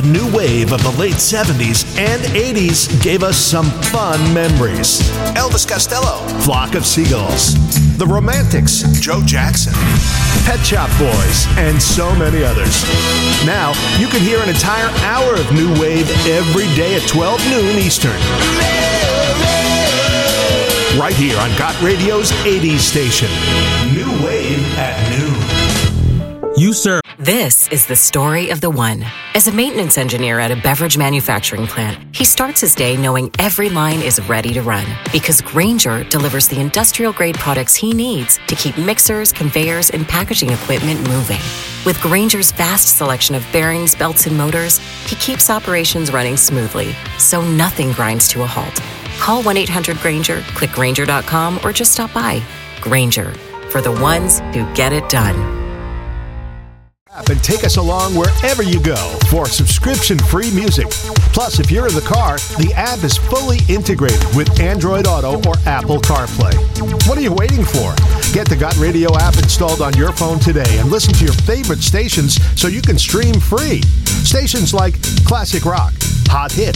New wave of the late 70s and 80s gave us some fun memories. Elvis Costello, Flock of Seagulls, The Romantics, Joe Jackson, Pet Shop Boys, and so many others. Now, you can hear an entire hour of new wave every day at 12 noon Eastern. Right here on Got Radio's 80s station. New wave at noon. You, sir. This is the story of the one. As a maintenance engineer at a beverage manufacturing plant, he starts his day knowing every line is ready to run because Grainger delivers the industrial-grade products he needs to keep mixers, conveyors, and packaging equipment moving. With Grainger's vast selection of bearings, belts, and motors, he keeps operations running smoothly, so nothing grinds to a halt. Call 1-800-GRAINGER, click Grainger.com, or just stop by. Grainger, for the ones who get it done. And take us along wherever you go for subscription-free music. Plus, if you're in the car, the app is fully integrated with Android Auto or Apple CarPlay. What are you waiting for? Get the Got Radio app installed on your phone today and listen to your favorite stations so you can stream free. Stations like Classic Rock, Hot Hits,